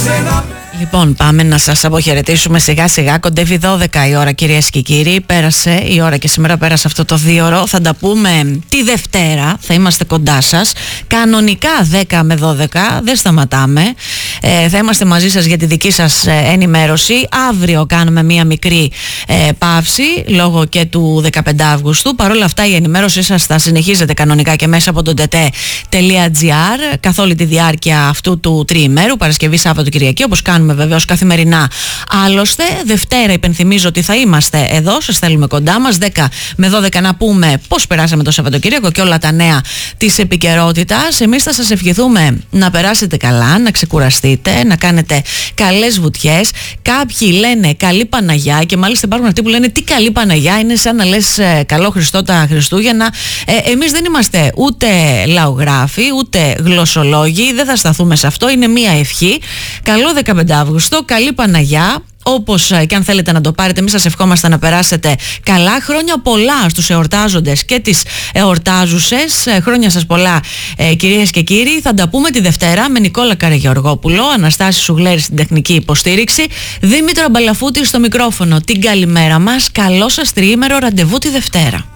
Λοιπόν, πάμε να σας αποχαιρετήσουμε σιγά σιγά. Κοντεύει 12 η ώρα, κυρίες και κύριοι. Πέρασε η ώρα και σήμερα πέρασε αυτό το 2ωρο. Θα τα πούμε τη Δευτέρα. Θα είμαστε κοντά σας. Κανονικά 10 με 12. Δεν σταματάμε. Θα είμαστε μαζί σας για τη δική σας ενημέρωση. Αύριο κάνουμε μία μικρή παύση λόγω και του 15 Αυγούστου. Παρ' όλα αυτά η ενημέρωσή σας θα συνεχίζεται κανονικά και μέσα από το tt.gr καθ' όλη τη διάρκεια αυτού του τριημέρου, Παρασκευή, Σάββατο, Κυριακή, όπως κάνουμε βεβαίως καθημερινά. Άλλωστε, Δευτέρα υπενθυμίζω ότι θα είμαστε εδώ, σας θέλουμε κοντά μας 10 με 12 να πούμε πώς περάσαμε το Σαββατοκύριακο και όλα τα νέα της επικαιρότητας. Εμείς θα σας ευχηθούμε να περάσετε καλά, να ξεκουραστείτε, να κάνετε καλές βουτιές. Κάποιοι λένε καλή Παναγιά και μάλιστα υπάρχουν αυτοί που λένε τι καλή Παναγιά, είναι σαν να λες καλό Χριστό τα Χριστούγεννα. Εμείς δεν είμαστε ούτε λαογράφοι ούτε γλωσσολόγοι, δεν θα σταθούμε σε αυτό, είναι μία ευχή. Καλό 15 Αύγουστο, καλή Παναγιά. Όπως και αν θέλετε να το πάρετε, εμείς σας ευχόμαστε να περάσετε καλά. Χρόνια πολλά στους εορτάζοντες και τις εορτάζουσες. Χρόνια σας πολλά, κυρίες και κύριοι. Θα τα πούμε τη Δευτέρα με Νικόλα Καραγεωργόπουλο, Αναστάση Σουγλέρη στην τεχνική υποστήριξη, Δήμητρο Μπαλαφούτη στο μικρόφωνο. Την καλημέρα μας. Καλό σας τριήμερο ραντεβού τη Δευτέρα.